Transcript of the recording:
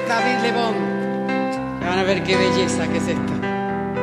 David Lebón. Van a ver qué belleza que es esto.